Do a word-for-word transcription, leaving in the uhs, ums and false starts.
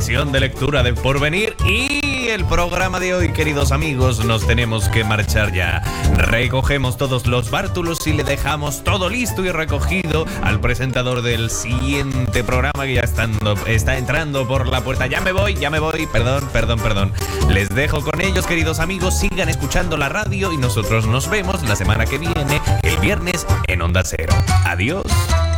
sesión de lectura de Porvenir y el programa de hoy, queridos amigos, nos tenemos que marchar ya. Recogemos todos los bártulos y le dejamos todo listo y recogido al presentador del siguiente programa que ya estando, está entrando por la puerta. Ya me voy, ya me voy, perdón, perdón, perdón. Les dejo con ellos, queridos amigos, sigan escuchando la radio y nosotros nos vemos la semana que viene, el viernes, en Onda Cero. Adiós.